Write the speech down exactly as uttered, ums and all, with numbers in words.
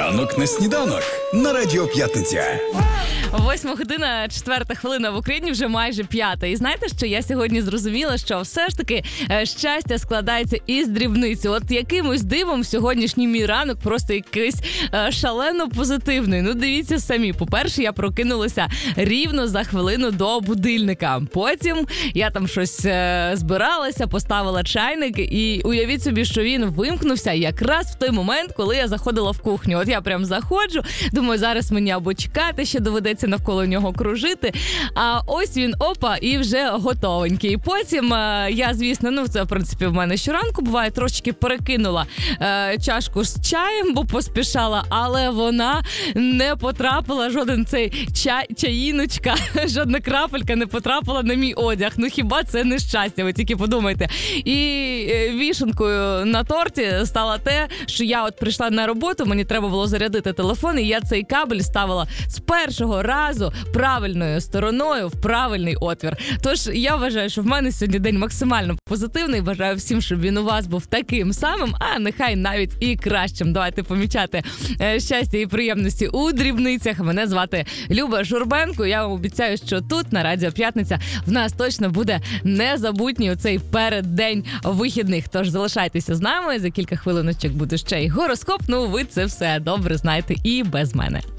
Ранок на сніданок на Радіо П'ятниця. Восьма година, четверта хвилина в Україні, вже майже п'ята. І знаєте, що я сьогодні зрозуміла, що все ж таки щастя складається із дрібниці. От якимось дивом сьогоднішній мій ранок просто якийсь е, шалено позитивний. Ну, дивіться самі. По-перше, я прокинулася рівно за хвилину до будильника. Потім я там щось е, збиралася, поставила чайник і уявіть собі, що він вимкнувся якраз в той момент, коли я заходила в кухню. От я прям заходжу, думаю, зараз мені або чекати, ще доведеться навколо нього кружити. А ось він, опа, і вже готовенький. Потім е, я, звісно, ну це в принципі в мене щоранку буває, трошечки перекинула е, чашку з чаєм, бо поспішала, але вона не потрапила, жоден цей чай, чаїночка, жодна крапелька не потрапила на мій одяг. Ну хіба це не щастя, ви тільки подумайте. І е, вішенкою на торті стало те, що я от прийшла на роботу, мені треба було зарядити телефон, і я цей кабель ставила з першого разу правильною стороною в правильний отвір. Тож я вважаю, що в мене сьогодні день максимально позитивний. Бажаю всім, щоб він у вас був таким самим, а нехай навіть і кращим. Давайте помічати е, щастя і приємності у дрібницях. Мене звати Люба Журбенко. Я вам обіцяю, що тут на Радіо П'ятниця в нас точно буде незабутній оцей переддень вихідних. Тож залишайтеся з нами. За кілька хвилиночок буде ще й гороскоп. Ну, ви це все добре знаєте і без мене.